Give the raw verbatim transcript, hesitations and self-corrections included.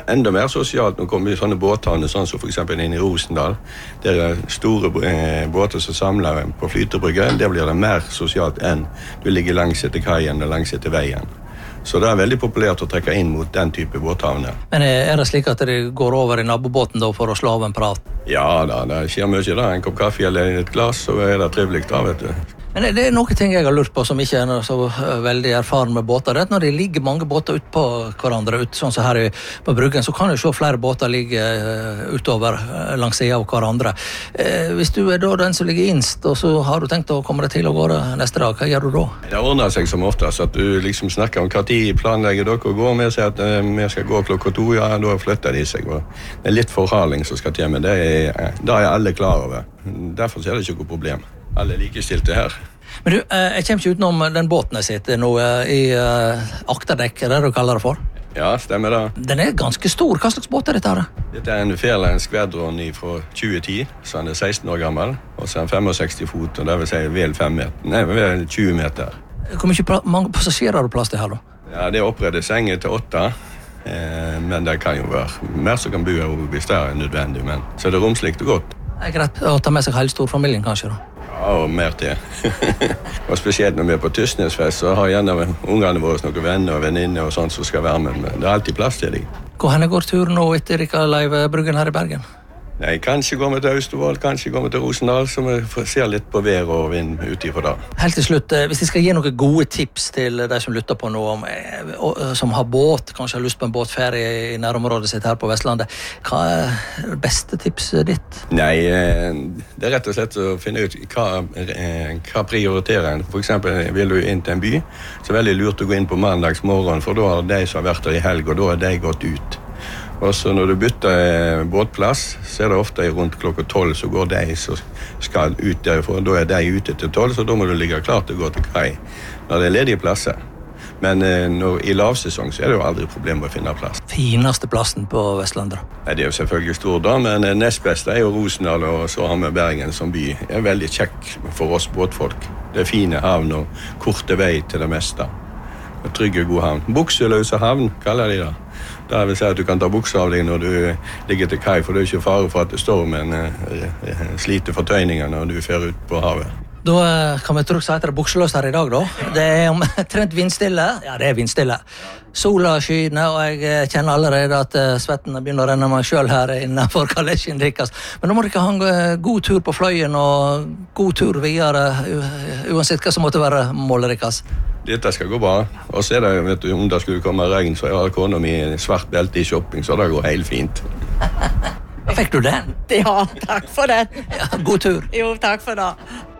Enda mer sosialt, nå kommer vi sånne båthavner, sånn som for eksempel inn i Rosendal. Det er store eh, båter som samler på flytebrygger. Det blir det mer sosialt enn du ligger langs etter kajen og langs etter veien. Så det er veldig populært å trekke inn mot den type båthavner. Men er det slik at det går over i nabobåten da for å slå av en prat? Ja da, det skjer mye da. En kopp kaffe eller et glass, så er det trivelig da, vet du. Men det er noen ting jeg har lurt på som ikke er så veldig erfaren med båter. Det er at når det ligger mange båter ut på hverandre, ut, sånn som her på bryggen, så kan du se flere båter ligge utover langs siden av hverandre. Hvis du er da den som ligger innst, og så har du tenkt å komme deg til å gå neste dag, hva gjør du da? Det ordner seg som oftest at du liksom snakker om hva tid planlegger dere å gå med, sier at vi skal gå klokka to, ja, da flytter de seg. Det er litt forhaling som skal til, men det er, det er alle klar over. Derfor er det ikke noe problem. Alle likestilte her. Men du, jeg kommer ikke utenom den båten jeg sitter nå i akterdekk, er det du kaller det for? Ja, stemmer det. Den er ganske stor. Hva slags båt er dette her? Dette er en Fairlane Squadron fra tjue ti, så han er seksten år gammel, og så er han sekstifem fot, og det vil si vel fem meter. Nei, vel tjue meter. Hvor mye mange passasjerer har du plass til her da? Ja, det er oppreddet senger til åtte, eh, men det kan jo være mer som kan bo her hvis det er nødvendig, men så er det romslikt og godt. Det er greit å ta med seg hele storfamilien kanskje da? Ja, og mer til. Og spesielt når vi er på Tysnesfest, så har gjerne ungene våre noen venner og venninner og sånt som skal være med, men det er alltid plass til dem. Hvor henne går turen nå etter Rikardleiv Bryggen her i Bergen? Nei, kanskje går vi til Austevoll, kanskje går vi til Rosendal, så vi ser litt på vær og vind utifra da. Helt til slutt, hvis jeg skal gi noen gode tips til de som lytter på noe, som har båt, kanskje har lyst på en båtferie i nærområdet sitt her på Vestlandet, hva er det beste tipset ditt? Nei, det er rett og slett å finne ut hva, hva prioriterer en. For eksempel, vil du inn til en by, så er det veldig lurt å gå inn på mandags morgen, for da har de som har vært der i helg, og da har de gått ut. Og så når du bytter båtplass, så er det ofte rundt klokka tolv, så går de som skal ut derfra. Da er de ute til tolv, så da må du ligge klart til å gå til kai når det er ledige plasser. Men når, i lavsesong så er det jo aldri problem å finne plass. Fineste plassen på Vestlandet? Nei, det er jo selvfølgelig stor da, men nest beste er jo Rosendal, og så har vi Bergen som by. Det er veldig kjekk for oss båtfolk. Det er fine havn og korte vei til det meste. Og trygge god havn. Bukseløse havn, kaller de det. Det vil si at du kan ta bukser av deg når du ligger til kai, for det er ikke fare for at det står med en slite fortøyninger når du fer ut på havet. Da kan vi trygt si at det er bukseløst her i dag da. Det er omtrent vindstille. Ja, det er vindstille. Sola skyner, og jeg kjenner allerede at svetten begynner å renne meg selv her innenfor kalesjen drikkes. Men nå må dere ha en god tur på fløyen og god tur videre, uansett hva som måtte være målet drikkes. Dette skal gå bra. Og så er det, vet du, om det skulle komme regn, så har kona mi svart belte i shopping, så det går helt fint. Fikk du den? Ja, takk for det. Ja, god tur. Jo, takk for det.